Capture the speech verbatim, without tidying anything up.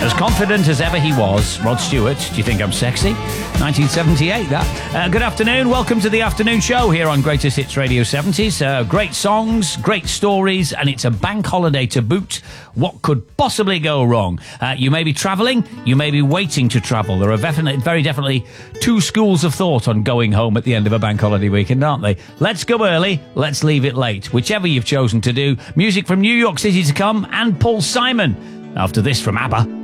As confident as ever he was, Rod Stewart, do you think I'm sexy? nineteen seventy-eight, that. Uh, good afternoon, welcome to the afternoon show here on Greatest Hits Radio seventies. Uh, great songs, great stories, and it's a bank holiday to boot. What could possibly go wrong? Uh, you may be travelling, you may be waiting to travel. There are definitely, very definitely two schools of thought on going home at the end of a bank holiday weekend, aren't they? Let's go early, let's leave it late. Whichever you've chosen to do. Music from New York City to come, and Paul Simon. After this from ABBA.